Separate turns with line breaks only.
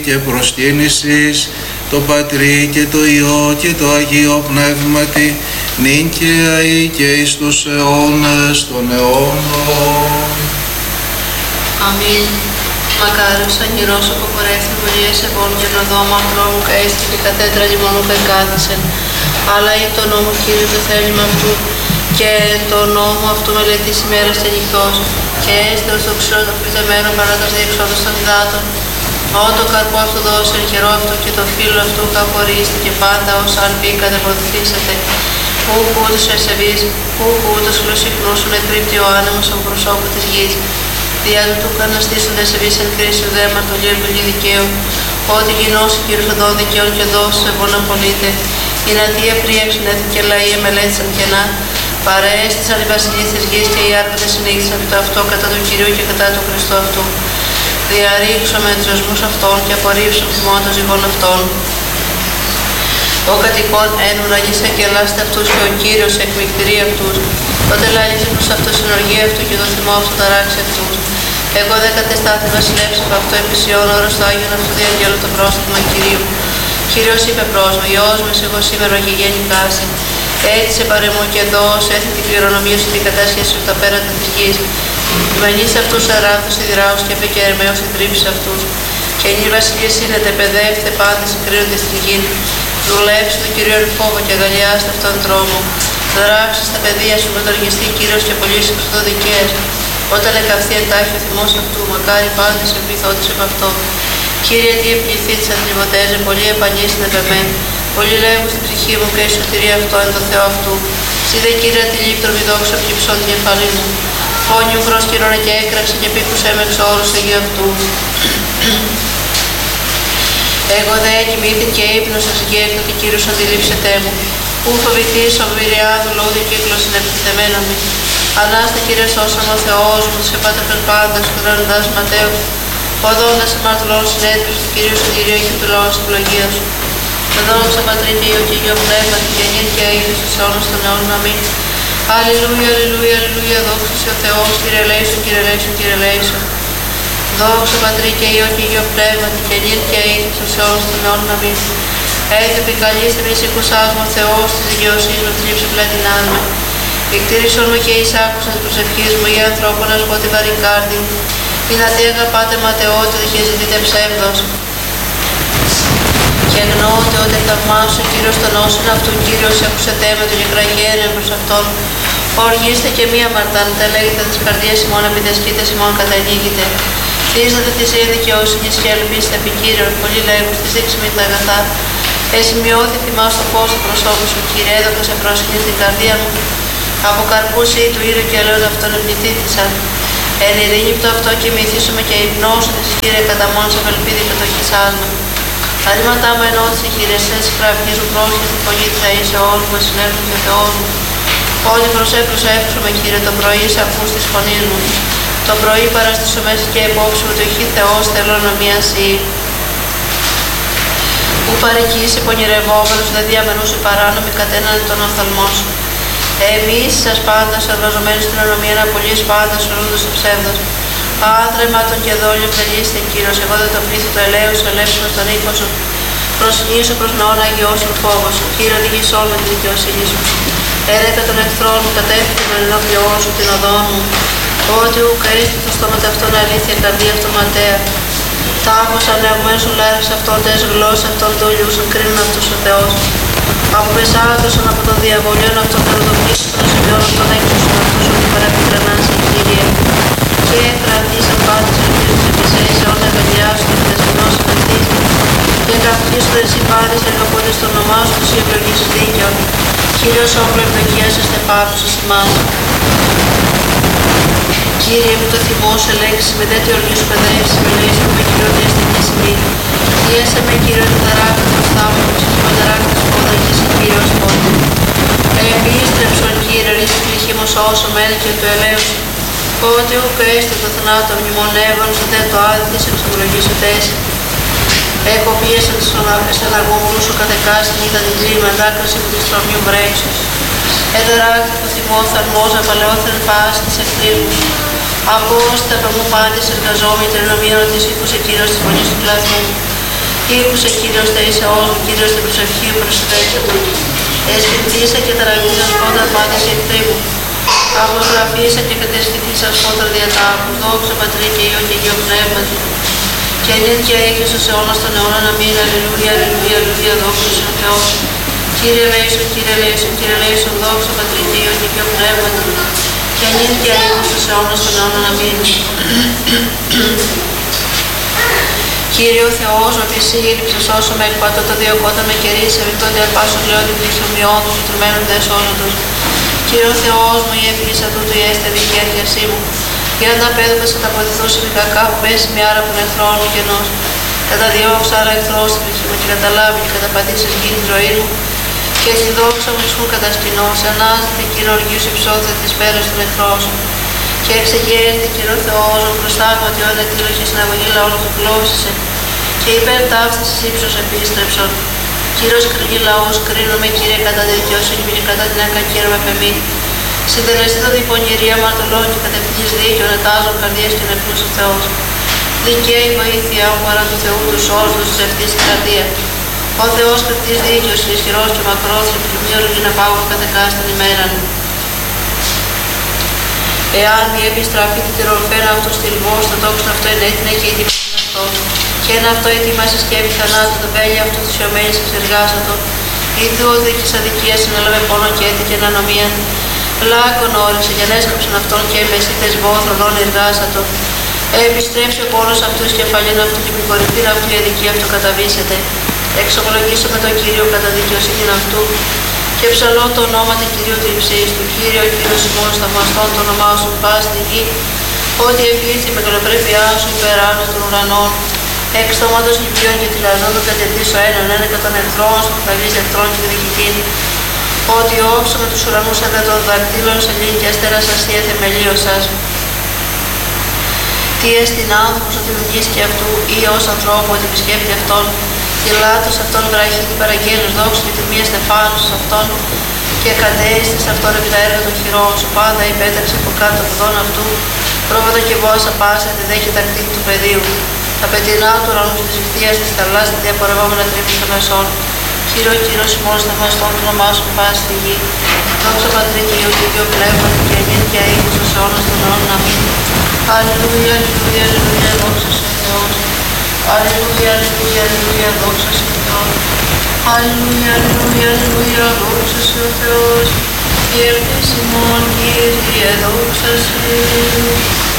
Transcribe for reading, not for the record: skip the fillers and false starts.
και προσκύνησης το Πατρί και το Υιό και το Αγίο Πνεύματι, νυν και αεί και εις τους αιώνας των αιώνων.
Αμήν. Μακάριος αγγυρός αποκορεύθη βολίες ευών και προδόμα ανθρώπου καίστη και καθέντρα λιμονού καϊκάθησεν. Αλλά ή το νόμο Κύριου το θέλημα αυτού και το νόμο αυτού μελετής ημέρας και νυχτός και έστε ως το ξύλο το πληθεμένο παράτας διεξόδος των υδάτων. Ό το καρπό αυτού δώσει εν καιρό αυτού και το φύλλο αυτού καπορίστη και πάντα ως αν πει κατεπροθήσετε. Ούκ ούτως ευσεβείς, ούκ ούτως φιλοσυχνούς σου εκρύπτει ο άνεμος από προσώπου της γης. Διά του καναστήσονται ευσεβείς εν κρίσιου δε μαρτωλίων πολύ δικαίου. Ότι γινώσει Κύριος οδόν δικαίων και δώσεις ευών απολύτε. Οι νατοί επρίεξουν έθνη και λαοί εμελέτησαν κενά. Παρέστησαν οι βασιλείς της γης και οι άρχοντες συνήθισαν το αυτό κατά του Κυρίου και κατά του Χριστού αυτού. Διαρρήξαμε τους δεσμούς αυτών και απορρίψουν θυμών των ζυγών αυτών. Ο κατοικών εν ουραγής αγγελάστε αυτούς και ο Κύριος εκμυκτηρεί αυτούς. Τότε λαλίζει προς αυτούς την οργή αυτού και το θυμό αυτού ταράξει αυτούς. Εγώ δε κατεστάθη βασιλεύς από αυτό επισιών όρος το Άγιον αυτού διαγγέλω το πρόστιμα Κυρίου. Κύριος είπε προς μου, Υιός μες εγώ σήμερα και γέννη κάση. Έτσι σε παρεμού και δώσ' έθνη την κληρονομία σου την κατάσχεση σου τα πέρατα της γης. Μενείς αυτούς αράδους σιδηράους και και ερμαίους συντρίψεις αυτούς. Και οι βασιλείες σύνετε, παιδεύτε πάντες συγκρίνονται στην γη. Δουλέψτε το Κυρίο εν φόβο και αγαλιάστε αυτόν τον τρόμο. Δράξτε στα παιδεία σου με τον οργιστή Κύριος και πολλοί εξοδικαίες. Όταν εκαυθεί εντάχει ο θυμός αυτού, μακάρι πάντες εμπληθόντες από αυτό. Κύριε, τι επληθεί της αντιβοτέζε, πολλοί επανείς είναι πεμένοι. Πολλοί λέγουν στην ψυχή μου και η σωτηρία αυτό εν το Θεό αυτού. Συ δε Κύριε, τη λύπτρομη δόξα πλυψών την κεφαλή μου. Φώνη μου προσκυρώνε και έκραξε και πήκουσε με εξ όρους του Αγίου αυτού. Εγώ δε κοιμήθη και ύπνος εξηγέρθη ότι Κύριος αντιλήψετέ μου. Πού φοβηθείς ο μυριάδου λόγου κύκλος είναι επιτεθεμένα μου. Ανάστα Κύριε σώσον ο Θεός μου, τους επάτρεπες πάντας, του ρανοντάς Ματέους. Οδόντας αμαρτωλών συνέτρους του Κυρίου Συντηρίου και του λαού στην ευλογία σου. Με δόξα Πατρί και Υιό και Αγίο Πνεύματι και νυν και αεί στους αιώνας των αιώνων. Αμήν. Αλληλούια, αλληλούια, αλληλούια, δόξα σε ο Θεός, Κύριε ελέησον, Κύριε ελέησον, Κύριε ελέησον. Δόξα Πατρί και Υιό και Αγίο Πνεύματι και νυν και αεί στους αιώνας των αιώνων. Αμήν. Έτσι επικαλείστε με εις οικουσάς μου ο Θεός της δικαιοσύνης με τη λήψη πλατινάς με. Εκτήρησον με και εις άκουσαν της προσευχής μου, για ανθρώπων να πω τη βαρύ κάρδη. Δυνατή αγαπάτε ματαιότητα και ζητείτε ψεύδος. Και γνώτε ότι θαυμάσου ο Κύριος των όσων αυτού Κύριος έκουσε τέμετο και κραγέρε προς αυτόν. Οργήστε και μία μαρτάνετε, λέγετε τις καρδίες ημών επιδεσκείτε ημών κατανοίγετε. Θύσατε τη ζωή δικαιοσύνης και ελπίστε επί Κύριον, πολλοί λέγουν στις δείξιμοι τα αγαθά. Εσημειώθη θυμάς το φως του προσώπου σου, Κύριε, έδωκα σε πρόσχυνη την καρδία μου. Από καρπούς ή του ήρου και ελαιών αυτόν εμπληθήθησαν. Εν ειρήνη πτω αυτό και μυθίσουμε και υπνώσου της Κύριε κατά μόνος απελπίδη κατοχής άλμα. Αρήματά μου ενώτησε Κύριε, στις κραυγής μου πρόσχη τη φωνή της αής αιώνου με συνέρχουν και Θεός μου. Όλοι προσεύχομαι Κύριε, το πρωί σε ακούς της φωνής μου. Το πρωί παραστήσω μέσα και υπόψη μου το έχει Θεός θέλω να μοιάσει. Που παρεκείς πονηρευόμενος, δε διαμενούσε παράνομη κατέναν των οφθαλμών σου. Εμείς σας πάντας εργαζομένους στην ονομία να απολύεις πάντας ορούντος το ψεύδος. Άντρεμα των και δόλιο βρελίστε Κύριος, εγώ δεν το πλήθη το ελέους, ελεύσουμε στον οίκο σου. Προσκυνήσω προς ναόν αγιώσουν φόβο σου, Κύριε οδηγήσόν με τη δικαιοσύνη σου. Έρεκα των εχθρών μου, κατέφυγε με ενώπιόν σου την οδόν μου. Ότι ουκ έστη το στόμα αυτόν αλήθεια, καρδία αυτόν ματέα. Τάφος ανεωμένους λάρες αυτών, τες γλώσσες αυτών δούλιουσαν, κρίνουν αυτούς ο Θεός. Αποπεσάδωσαν από τον διαβολίον αυτόν θα οδοποιήσουν των σημειών αυτών έκδοσαν αυτούς ότι παραπιτρανάσει η Κύριε. Και κρατήσαν πάντες ελπίδες της επισέης αιώνα ευελιάσουν και δεσποινώσουν αυτής. Και καυτίζονται εσύ πάντες εργαπώντες το όνομά σου τους οι ευλογήσεις δίκαιων. Κύριος όπλο ευδοκίας εστε πάπουσες ημάς. Κύριε μου το θυμό σου ελέγξεις με τέτοιο οργή σου παιδεύσεις με λέεις που με κυριωτή αστική σημεί. Διέσε με Κύριο την ταράκτη μπροστά μου, ψυχή με ταράκτη σπόδρα και σε Κύριος πόδι. Επίστρεψον Κύριε, ρίση πληγή μου σώσο μέλη και του ελέους. Ότι ουκ έστε το θανάτο μνημονεύων, σου δεν το άδειες εξομολογήσω τέσσερι. Έχω πίεσαν της στεναγωγού σου καθεκάστη νύχτα την κλίμα, δάκρυση που τη στρωμίου βρέξους. Εδωράκτη το θυμό θαρμός, απαλαιόθεν πάση της εχθρής μου. Απόστα από μου πάντες εργαζόμενοι την ενωμίων της οίκους Κύριος της φωνής του πλαθμού. Ήκουσε Κύριος Θεησεώς μου, Κύριος την προσευχή μου προσθέτω. Εσπιντήσα και ταραγγίζα σκόντρα πάτησε εχθρή μου. Απογραφήσα και κατεσχυθήσα σκόντρα διατάχου. Δόξα Πατρί και Υιό και Υιό Πνεύματι. Και νυν και έχει στους αιώνας των αιώνων. Αμήν. Αλληλούια, αλληλούια, αλληλούια. Δόξα σου ο Θεός. Κύριε Λέησον, Κύριε Λέησον, Κύριε Λέησον. Δόξα Πατρί και Υιό και Υιό Πνεύματι. Και νυν και έχει στους αιώνας των αιώνων. Αμήν. Κύριε ο Θεός, ο οποίος σύλληψες όσο με εκπατώ το διοκότα με κερίσε, ευηκτώνται αρπάσουν λέω την πλησιομιών του, συντρουμένων δε σώζοντος. Κύριε ο Θεός μου, η έφυγης αυτούτου η έστε δική αρχιασή μου. Για να πέδοπες θα αποθηθούσε με κακά που πέσει με άρα που εχθρών μου κενός. Καταδιώξα άρα εχθρός την ψυχή μου και καταλάβει και καταπατήσεις γη τη ζωή μου. Και τη δόξα μου ισχούν κατασκηνώς, ανάστητη Κύριε οργή σου υψώθητε τις πέρας των εχθρών σου. Και εξεγέρθη Κύριε ο Θεός, ο προστάγμα ότι όνε τύλωσε συναγωγή λαών του κλώβησε. Και υπέρ ταύτισης ύψος επίστρεψον. Κύριος κρινή λαός, κρίνομαι Κύριε κατά τη δικαιοσύνη και κατά την ακακύρω επεμή. Συντελεστεί το διπονηρία μαρτωλών και κατευθύνεις δίκαιων, ετάζων καρδίες και νεκρούς ο Θεός. Δικαίη βοήθεια μου παρά του Θεού τους όρους τους ευθύς στην καρδία. Ο Θεός κριτής δίκαιος και ισχυρός και μακρόθρυπ και μη οργή να πάγω κατεκάστην ημέραν. Εάν μη επιστραφεί την τυροφέρα αυτού στυλμός, το τόξο αυτό είναι έτοινε και ετοιμάσει αυτό. Και ένα αυτό ετοιμάσει σκεύη θανάτου, το βέλη αυτού της ιωμένης εξεργάσατο. Ιδού ο δίκης αδικίας συνέλαβε πόνο και έθηκε ανομία. Λάκων όρισε για να έσκαψαν αυτόν και μεσίτες βόθρων όν εργάσατο. Επιστρέψει ο πόνος αυτού εις κεφαλήν αυτού και την κορυφήν αυτού η αδικία αυτού καταβήσεται. Εξομολογήσω με τον Κύριο κατά δικαιοσύνη αυτού. Και ψαλώ το όνομα του Κυρίου του υψής του. Κύριο, Κύριος ημών σταυμαστών, το όνομά σου πας στη γη. Ότι επίρθη η μεγαλοπρέπειά σου υπεράνω των ουρανών. Εξ στόματος λυπίων και τυλαζόντων κατεδίσω έναν ένεκα των εχθρών σου, που καλείς εχθρών και διοικητήν. Ότι όξω με τους ουρανούς αδε των δακτύλων σε λύνη και αστέρας αστεία θεμελίως σας. Τι εστιν άνθρωπος ότι λυγείς και αυτού ή ως ανθρώπου ότι επισκέπτει αυτόν. Τη λάτος αυτόν βραχή την παραγγέλους δόξου και τιμία στεφάνους αυτόν και κατέστης αυτόν επί τα έργα των χειρών σου. Πάντα υπέταξε από κάτω ποδών αυτού. Πρόβατο και βόσα πάσα τη δέχει τα κτίνη του πεδίου. Τα πετεινά του ουρανού της ηχθείας της θαλάσσης τα διαπορευόμενα τρύπη των μεσών. Κύριο, Κύριος ημών σταυμαστών, το όνομά σου πας στη γη. Δόξα Πατρί και Υιό και Υιό Πνεύματι και νυν και αεί στους αιώνας των αιώνων. Αμήν. Αλληλούια, αλληλούια, αλληλούια, δόξα σου ο Θεός. Αλληλούια, αλληλούια, αλληλούια, δόξα σου ο Θεός. Αλληλούια, αλληλούια, αλληλούια, δόξα σου ο Θεός. Διέρχεσαι ημών, Κύριε, δόξα σου.